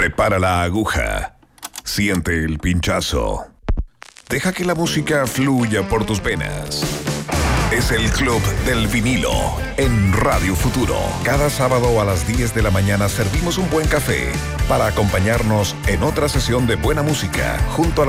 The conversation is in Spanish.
Prepara la aguja. Siente el pinchazo. Deja que la música fluya por tus venas. Es el Club del Vinilo en Radio Futuro. Cada sábado a las 10 de la mañana servimos un buen café para acompañarnos en otra sesión de buena música junto a